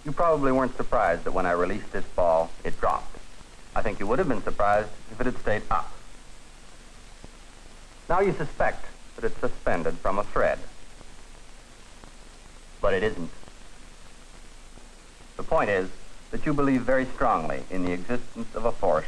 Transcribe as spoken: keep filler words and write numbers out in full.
You probably weren't surprised that when I released this ball, it dropped. I think you would have been surprised if it had stayed up. Now you suspect that it's suspended from a thread. But it isn't. The point is that you believe very strongly in the existence of a force